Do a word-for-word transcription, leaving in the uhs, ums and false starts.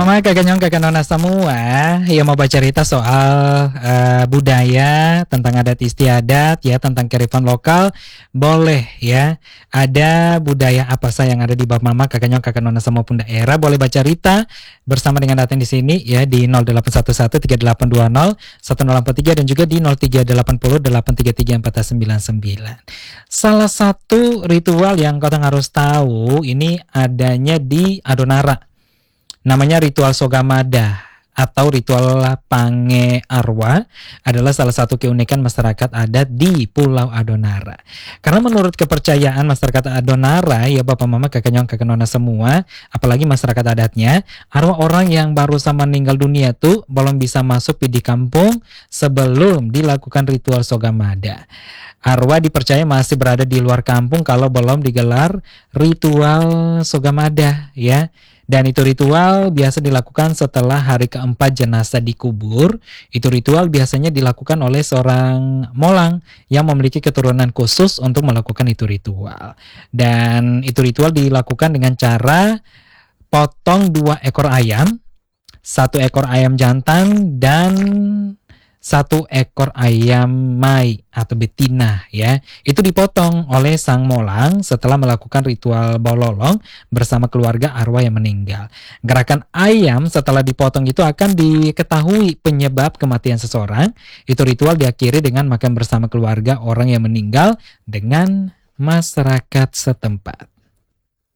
Mama, kakak nyong, kakak nona semua yang mau baca cerita soal uh, budaya, tentang adat istiadat, ya, tentang kearifan lokal, boleh ya. Ada budaya apa sih yang ada di bawah Mama, kakak nyong, kakak nona semua pun daerah, boleh baca cerita bersama dengan Daten di sini ya di nol delapan satu satu tiga delapan dua nol satu nol empat tiga dan juga di nol tiga delapan nol delapan tiga tiga empat sembilan sembilan. Salah satu ritual yang kau harus tahu ini adanya di Adonara. Namanya ritual Sogamada atau ritual Pange Arwa, adalah salah satu keunikan masyarakat adat di Pulau Adonara. Karena menurut kepercayaan masyarakat Adonara, ya Bapak Mama, kakak nyong, kakak nona semua, apalagi masyarakat adatnya, arwah orang yang baru sama meninggal dunia tuh belum bisa masuk di kampung sebelum dilakukan ritual Sogamada. Arwah dipercaya masih berada di luar kampung kalau belum digelar ritual Sogamada, ya. Dan itu ritual biasa dilakukan setelah hari keempat jenazah dikubur. Itu ritual biasanya dilakukan oleh seorang molang yang memiliki keturunan khusus untuk melakukan itu ritual. Dan itu ritual dilakukan dengan cara potong dua ekor ayam, satu ekor ayam jantan, dan satu ekor ayam mai atau betina, ya. Itu dipotong oleh sang molang setelah melakukan ritual bololong bersama keluarga arwah yang meninggal. Gerakan ayam setelah dipotong itu akan diketahui penyebab kematian seseorang. Itu ritual diakhiri dengan makan bersama keluarga orang yang meninggal dengan masyarakat setempat.